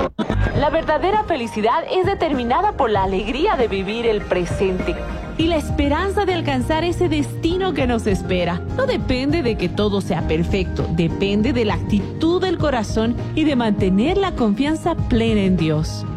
La verdadera felicidad es determinada por la alegría de vivir el presente. Y la esperanza de alcanzar ese destino que nos espera no depende de que todo sea perfecto, depende de la actitud del corazón y de mantener la confianza plena en Dios.